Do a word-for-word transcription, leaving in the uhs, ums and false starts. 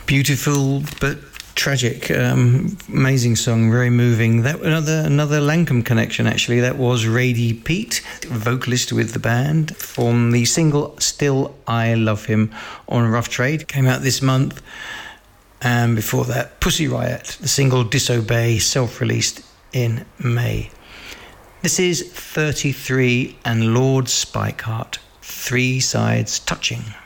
Beautiful but tragic, um, amazing song, very moving. That another another Lankum connection actually. That was Radie Pete, vocalist with the band, from the single "Still I Love Him" on Rough Trade, came out this month. And before that, Pussy Riot, the single "Disobey," self-released in May. This is thirty-three and Lord Spikeheart, Three Sides Touching.